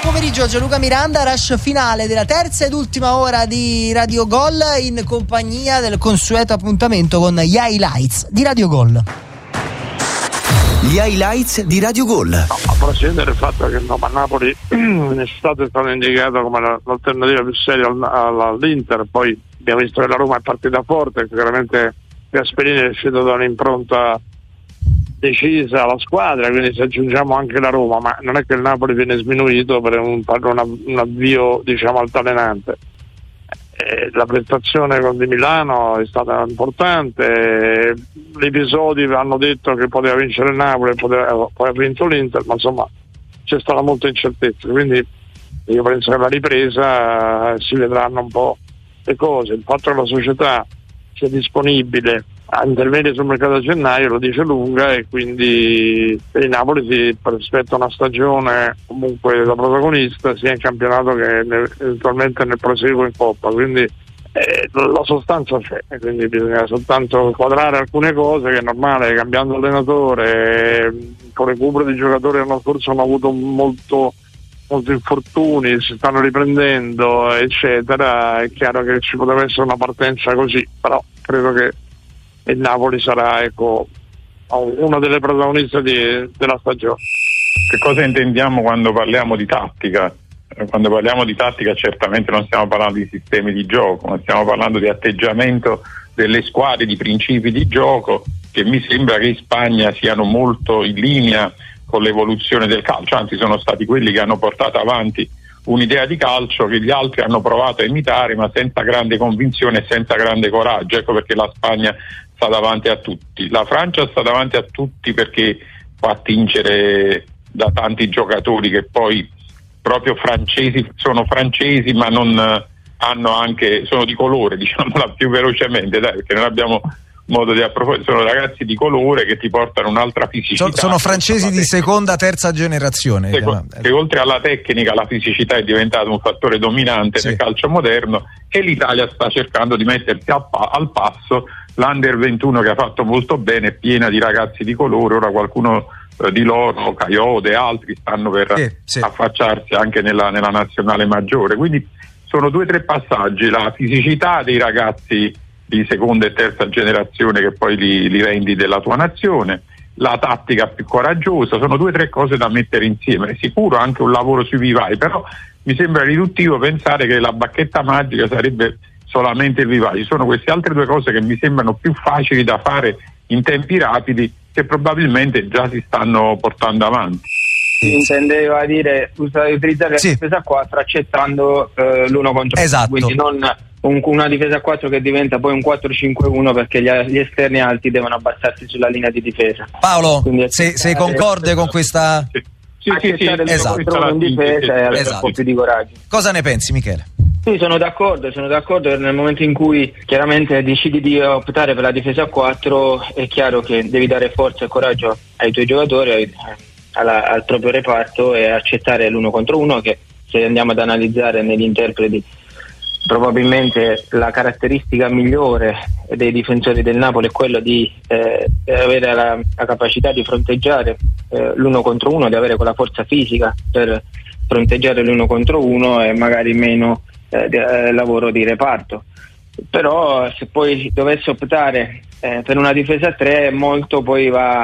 pomeriggio, Gianluca Miranda, rush finale della terza ed ultima ora di Radio Gol in compagnia del consueto appuntamento con gli highlights di Radio Gol. Gli highlights di Radio Gol. A prescindere dal fatto che il Roma Napoli in estate è stato indicato come l'alternativa più seria all'Inter, poi abbiamo visto che la Roma è partita forte, chiaramente Gasperini è uscito da un'impronta decisa alla squadra, quindi se aggiungiamo anche la Roma, ma non è che il Napoli viene sminuito per un avvio diciamo altalenante. La prestazione con Di Milano è stata importante, gli episodi hanno detto che poteva vincere il Napoli, poi ha vinto l'Inter, ma insomma c'è stata molta incertezza, quindi io penso che alla ripresa si vedranno un po' le cose. Il fatto che la società sia disponibile a intervenire sul mercato a gennaio lo dice lunga, e quindi per il Napoli si aspetta una stagione comunque da protagonista sia in campionato che eventualmente nel proseguo in Coppa, quindi la sostanza c'è, quindi bisogna soltanto quadrare alcune cose che è normale, cambiando allenatore, con recupero di giocatori l'anno scorso hanno avuto molti infortuni, si stanno riprendendo eccetera. È chiaro che ci potrebbe essere una partenza così, però credo che il Napoli sarà una delle protagoniste della stagione. Che cosa intendiamo quando parliamo di tattica? Quando parliamo di tattica certamente non stiamo parlando di sistemi di gioco, ma stiamo parlando di atteggiamento delle squadre, di principi di gioco che mi sembra che in Spagna siano molto in linea con l'evoluzione del calcio, anzi sono stati quelli che hanno portato avanti un'idea di calcio che gli altri hanno provato a imitare, ma senza grande convinzione e senza grande coraggio. Ecco perché la Spagna sta davanti a tutti. La Francia sta davanti a tutti perché fa attingere da tanti giocatori che poi proprio sono francesi, ma non hanno anche, sono di colore, diciamola più velocemente, dai, perché non abbiamo modo di approfondire. Sono ragazzi di colore che ti portano un'altra fisicità. Sono francesi di seconda, terza generazione. Che oltre alla tecnica, la fisicità è diventato un fattore dominante nel calcio moderno, e l'Italia sta cercando di mettersi al passo. L'Under 21 che ha fatto molto bene è piena di ragazzi di colore, ora qualcuno di loro, Caiode e altri, stanno per affacciarsi anche nella nazionale maggiore. Quindi sono 2 o 3 passaggi: la fisicità dei ragazzi di seconda e terza generazione che poi li rendi della tua nazione, la tattica più coraggiosa. Sono 2 o 3 cose da mettere insieme. È sicuro anche un lavoro sui vivai, però mi sembra riduttivo pensare che la bacchetta magica sarebbe solamente il vivaio. Ci sono queste altre 2 cose che mi sembrano più facili da fare in tempi rapidi, che probabilmente già si stanno portando avanti. Intendeva dire utilizzare la difesa 4 accettando l'1 contro 1, quindi non una difesa 4 che diventa poi un 4-5-1 perché gli esterni alti devono abbassarsi sulla linea di difesa. Paolo, sei concorde con questa? Sì, esatto. In difesa e avere un po' più di coraggio. Cosa ne pensi, Michele? Sì, sono d'accordo. Nel momento in cui chiaramente decidi di optare per la difesa 4, è chiaro che devi dare forza e coraggio ai tuoi giocatori, al proprio reparto, e accettare l'1 contro 1, che se andiamo ad analizzare negli interpreti probabilmente la caratteristica migliore dei difensori del Napoli è quella di avere la capacità di fronteggiare l'1 contro 1, di avere quella forza fisica per fronteggiare l'1 contro 1 e magari meno lavoro di reparto. Però se poi dovesse optare per una difesa 3, molto poi va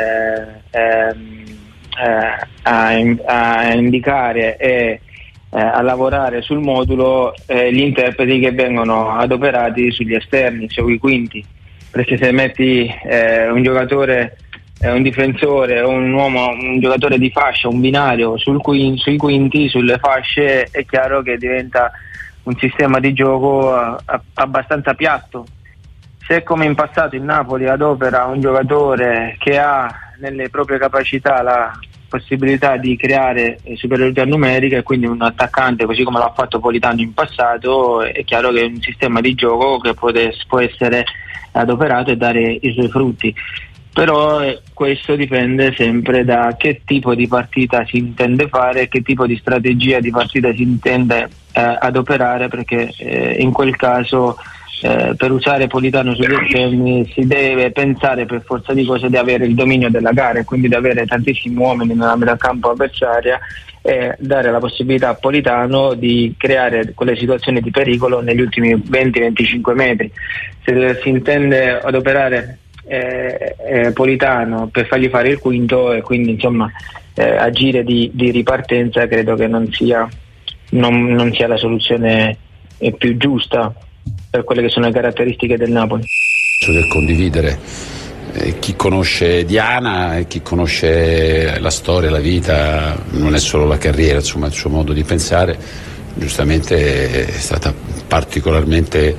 a indicare e a lavorare sul modulo gli interpreti che vengono adoperati sugli esterni, sui quinti, perché se metti un giocatore, un difensore o un giocatore di fascia, un binario sui quinti, sulle fasce, è chiaro che diventa un sistema di gioco abbastanza piatto. Se come in passato il Napoli adopera un giocatore che ha nelle proprie capacità la possibilità di creare superiorità numerica, e quindi un attaccante, così come l'ha fatto Politano in passato, è chiaro che è un sistema di gioco che può essere adoperato e dare i suoi frutti. Però questo dipende sempre da che tipo di partita si intende fare, che tipo di strategia di partita si intende adoperare, perché in quel caso per usare Politano sugli esterni si deve pensare per forza di cose di avere il dominio della gara e quindi di avere tantissimi uomini nella metà campo avversaria e dare la possibilità a Politano di creare quelle situazioni di pericolo negli ultimi 20-25 metri. Se si intende adoperare Politano per fargli fare il quinto e quindi insomma agire di ripartenza, credo che non sia la soluzione più giusta per quelle che sono le caratteristiche del Napoli. Che condividere chi conosce Diana e chi conosce la storia, la vita, non è solo la carriera, insomma il suo modo di pensare giustamente è stata particolarmente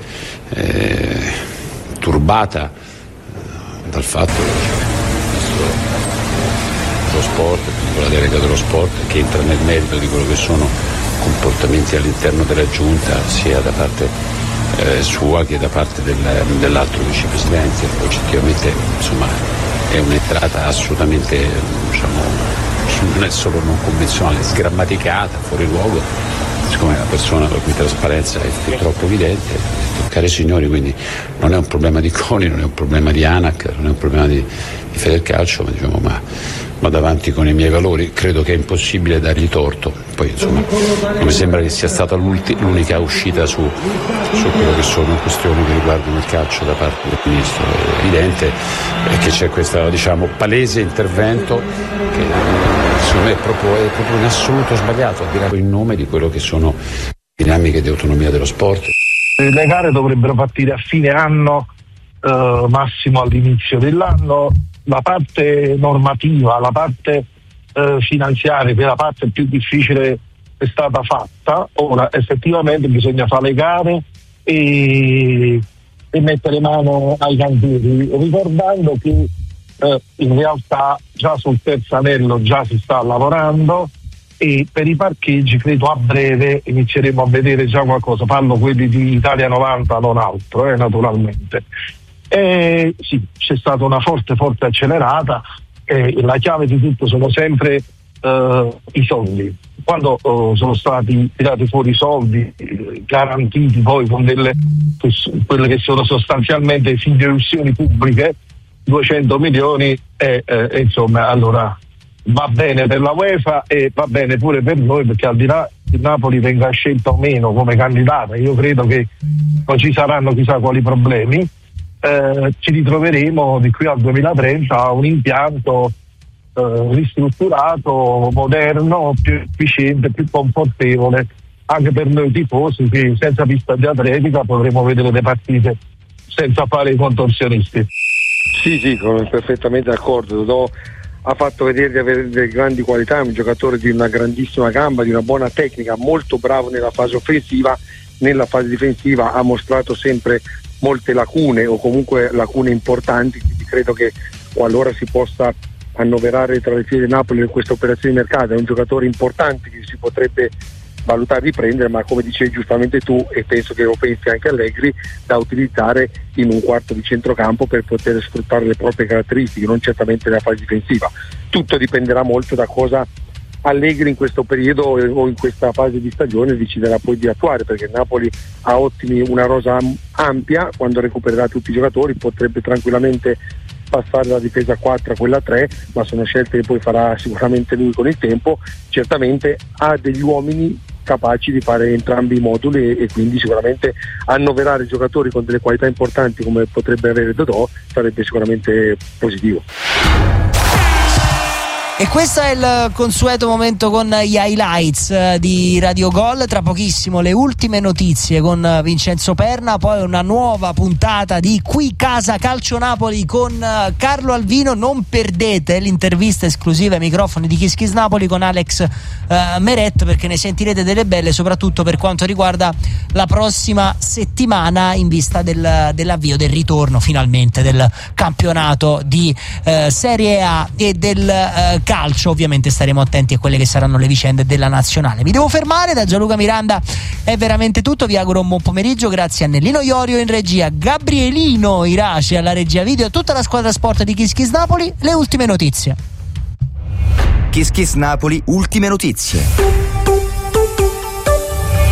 turbata dal fatto che lo sport, la delega dello sport, che entra nel merito di quello che sono comportamenti all'interno della giunta, sia da parte sua che da parte dell'altro vicepresidente. Oggettivamente insomma è un'entrata assolutamente, diciamo, non è solo non convenzionale, sgrammaticata, fuori luogo, siccome la persona la cui trasparenza è troppo evidente. Cari signori, quindi non è un problema di CONI, non è un problema di ANAC, non è un problema di Federcalcio, ma diciamo vado avanti con i miei valori. Credo che è impossibile dargli torto. Poi insomma non mi sembra che sia stata l'unica uscita su quello che sono questioni che riguardano il calcio da parte del ministro. È evidente che c'è questo, diciamo, palese intervento che secondo me è proprio in assoluto sbagliato, a dire in nome di quello che sono dinamiche di autonomia dello sport. Le gare dovrebbero partire a fine anno, massimo all'inizio dell'anno. La parte normativa, la parte finanziaria, che è la parte più difficile, è stata fatta. Ora effettivamente bisogna fare le gare e mettere mano ai cantieri, ricordando che in realtà già sul terzo anello già si sta lavorando, e per i parcheggi credo a breve inizieremo a vedere già qualcosa. Parlo quelli di Italia 90, non altro, naturalmente. Sì, c'è stata una forte accelerata, la chiave di tutto sono sempre i soldi. Quando sono stati tirati fuori i soldi, garantiti poi con quelle che sono sostanzialmente fideiussioni pubbliche, 200 milioni, insomma, allora va bene per la UEFA e va bene pure per noi, perché al di là il Napoli venga scelta o meno come candidata, io credo che non ci saranno chissà quali problemi. Ci ritroveremo di qui al 2030 a un impianto ristrutturato, moderno, più efficiente, più confortevole anche per noi tifosi, che senza pista di atletica potremo vedere le partite senza fare i contorsionisti. Sì, sono perfettamente d'accordo. Dodò ha fatto vedere di avere delle grandi qualità, è un giocatore di una grandissima gamba, di una buona tecnica, molto bravo nella fase offensiva. Nella fase difensiva ha mostrato sempre molte lacune, o comunque lacune importanti, quindi credo che qualora si possa annoverare tra le file del Napoli in questa operazione di mercato, è un giocatore importante che si potrebbe valutare di prendere, ma come dicevi giustamente tu, e penso che lo pensi anche Allegri, da utilizzare in un quarto di centrocampo per poter sfruttare le proprie caratteristiche, non certamente nella fase difensiva. Tutto dipenderà molto da cosa Allegri in questo periodo o in questa fase di stagione deciderà poi di attuare, perché il Napoli ha una rosa ampia. Quando recupererà tutti i giocatori potrebbe tranquillamente passare dalla difesa 4 a quella 3, ma sono scelte che poi farà sicuramente lui con il tempo. Certamente ha degli uomini capaci di fare entrambi i moduli e quindi sicuramente annoverare giocatori con delle qualità importanti come potrebbe avere Dodò sarebbe sicuramente positivo. E questo è il consueto momento con gli highlights di Radio Gol. Tra pochissimo le ultime notizie con Vincenzo Perna, poi una nuova puntata di Qui Casa Calcio Napoli con Carlo Alvino. Non perdete l'intervista esclusiva ai microfoni di Kiss Kiss Napoli con Alex Meret, perché ne sentirete delle belle, soprattutto per quanto riguarda la prossima settimana, in vista dell'avvio, del ritorno finalmente del campionato di Serie A e del calcio. Ovviamente staremo attenti a quelle che saranno le vicende della nazionale. Mi devo fermare, da Gianluca Miranda è veramente tutto, vi auguro un buon pomeriggio, grazie a Nellino Iorio in regia, Gabrielino Irace alla regia video, tutta la squadra sport di Kiss Kiss Napoli. Le ultime notizie. Kiss Kiss Napoli, ultime notizie.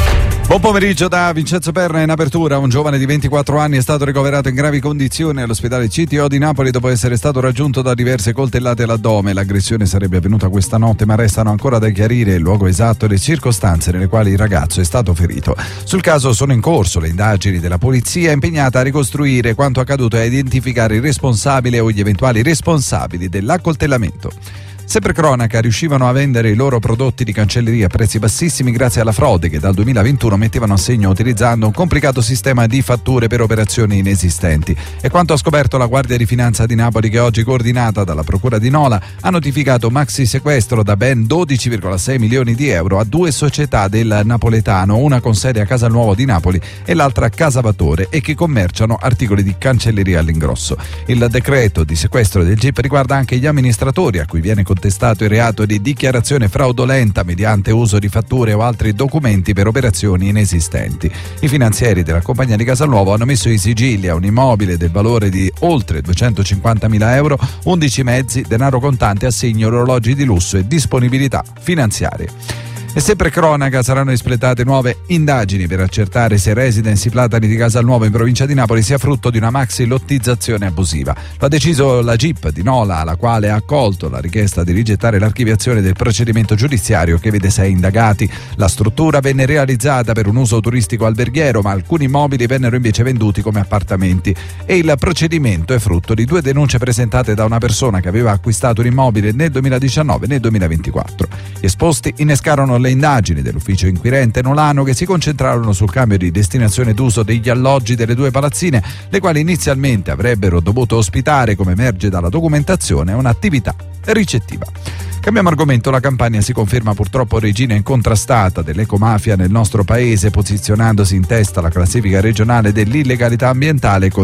Buon pomeriggio da Vincenzo Perna. In apertura, un giovane di 24 anni è stato ricoverato in gravi condizioni all'ospedale CTO di Napoli dopo essere stato raggiunto da diverse coltellate all'addome. L'aggressione sarebbe avvenuta questa notte, ma restano ancora da chiarire il luogo esatto e le circostanze nelle quali il ragazzo è stato ferito. Sul caso sono in corso le indagini della polizia, impegnata a ricostruire quanto accaduto e a identificare il responsabile o gli eventuali responsabili dell'accoltellamento. Sempre cronaca, riuscivano a vendere i loro prodotti di cancelleria a prezzi bassissimi grazie alla frode che dal 2021 mettevano a segno utilizzando un complicato sistema di fatture per operazioni inesistenti. E quanto ha scoperto la Guardia di Finanza di Napoli, che oggi, coordinata dalla Procura di Nola, ha notificato maxi sequestro da ben 12,6 milioni di euro a 2 società del napoletano, una con sede a Casalnuovo di Napoli e l'altra a Casavatore, e che commerciano articoli di cancelleria all'ingrosso. Il decreto di sequestro del GIP riguarda anche gli amministratori a cui viene contestato il reato di dichiarazione fraudolenta mediante uso di fatture o altri documenti per operazioni inesistenti. I finanzieri della compagnia di Casalnuovo hanno messo in sigilli a un immobile del valore di oltre 250.000 euro 11 mezzi, denaro contante, assegni, orologi di lusso e disponibilità finanziarie. E sempre cronaca, saranno espletate nuove indagini per accertare se Residency Platani di Casalnuovo in provincia di Napoli sia frutto di una maxi lottizzazione abusiva. Lo ha deciso la GIP di Nola, la quale ha accolto la richiesta di rigettare l'archiviazione del procedimento giudiziario che vede 6 indagati. La struttura venne realizzata per un uso turistico alberghiero, ma alcuni immobili vennero invece venduti come appartamenti, e il procedimento è frutto di 2 denunce presentate da una persona che aveva acquistato un immobile nel 2019 e nel 2024. Gli esposti innescarono le indagini dell'ufficio inquirente nolano, che si concentrarono sul cambio di destinazione d'uso degli alloggi delle 2 palazzine, le quali inizialmente avrebbero dovuto ospitare, come emerge dalla documentazione, un'attività ricettiva. Cambiamo argomento. La Campania si conferma purtroppo regina incontrastata dell'ecomafia nel nostro paese, posizionandosi in testa alla classifica regionale dell'illegalità ambientale con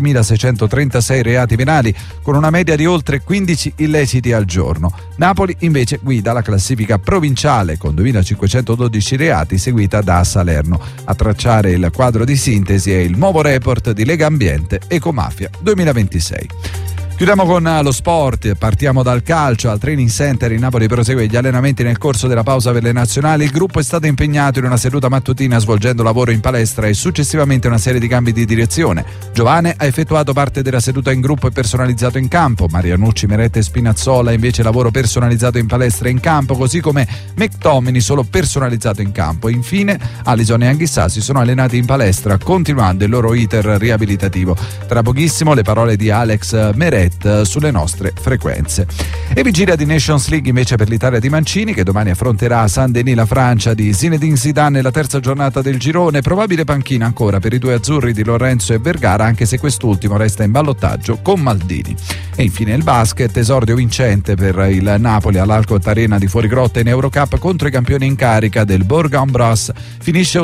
5.636 reati penali, con una media di oltre 15 illeciti al giorno. Napoli invece guida la classifica provinciale con 2.512 reati, seguita da Salerno. A tracciare il quadro di sintesi è il nuovo report di Lega Ambiente Ecomafia 2026. Chiudiamo con lo sport, partiamo dal calcio. Al Training Center in Napoli prosegue gli allenamenti nel corso della pausa per le nazionali. Il gruppo è stato impegnato in una seduta mattutina svolgendo lavoro in palestra e successivamente una serie di cambi di direzione. Giovane ha effettuato parte della seduta in gruppo e personalizzato in campo. Marianucci, Meretta e Spinazzola invece lavoro personalizzato in palestra e in campo, così come McTominay solo personalizzato in campo. Infine Alisson e Anghissà si sono allenati in palestra continuando il loro iter riabilitativo. Tra pochissimo le parole di Alex Meret sulle nostre frequenze. E vigilia di Nations League invece per l'Italia di Mancini, che domani affronterà a Saint-Denis la Francia di Zinedine Zidane nella terza giornata del girone. Probabile panchina ancora per i 2 azzurri di Lorenzo e Vergara, anche se quest'ultimo resta in ballottaggio con Maldini. E infine il basket, esordio vincente per il Napoli all'Alcott Arena di Fuorigrotta in Eurocup contro i campioni in carica del Bourg-en-Bresse. Finisce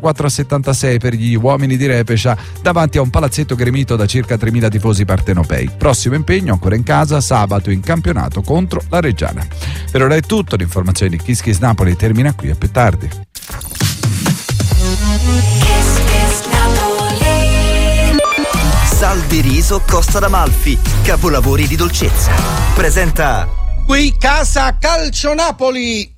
84-76 per gli uomini di Repescia davanti a un palazzetto gremito da circa 3.000 tifosi partenopei. Prossimo impegno ancora in casa sabato in campionato contro la Reggiana. Per ora è tutto, l'informazione di Kiss Kiss Napoli termina qui, a più tardi. Sal di riso Costa d'Amalfi, capolavori di dolcezza. Presenta Qui Casa Calcio Napoli.